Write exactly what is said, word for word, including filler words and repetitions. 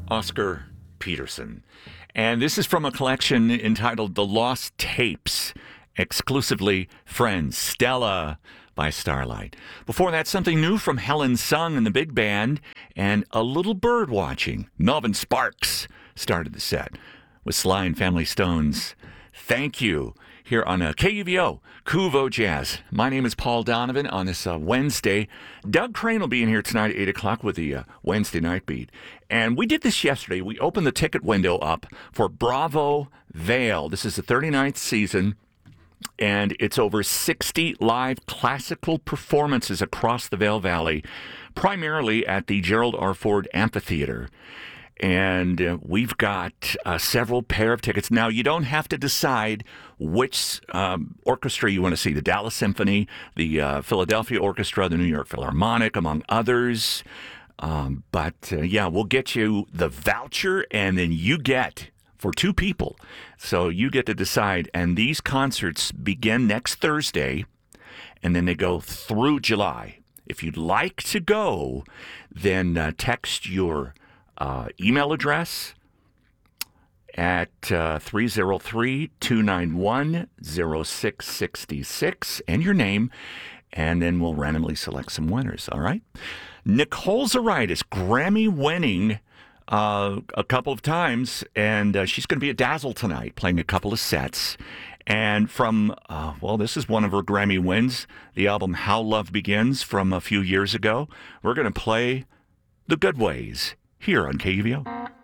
Oscar Peterson. And this is from a collection entitled The Lost Tapes, exclusively Friends, Stella by Starlight. Before that, something new from Helen Sung and the Big Band, and a little bird watching. Melvin Sparks started the set with Sly and Family Stone's Thank You here on uh, K U V O, Kuvo Jazz. My name is Paul Donovan on this uh, Wednesday. Doug Crane will be in here tonight at eight o'clock with the uh, Wednesday Night Beat. And we did this yesterday. We opened the ticket window up for Bravo Vail. This is the thirty-ninth season, and it's over sixty live classical performances across the Vail Valley, primarily at the Gerald R. Ford Amphitheater. And uh, we've got uh, several pair of tickets. Now, you don't have to decide which um, orchestra you want to see. The Dallas Symphony, the uh, Philadelphia Orchestra, the New York Philharmonic, among others. Um, but, uh, yeah, we'll get you the voucher, and then you get, for two people, so you get to decide. And these concerts begin next Thursday, and then they go through July. If you'd like to go, then uh, text your Uh, email address at uh, three oh three, two nine one, oh six six six and your name, and then we'll randomly select some winners, all right? Nicole Zaritis, Grammy-winning uh, a couple of times, and uh, she's going to be at Dazzle tonight, playing a couple of sets. And from, uh, well, this is one of her Grammy wins, the album How Love Begins from a few years ago. We're going to play The Good Ways here on K U V O.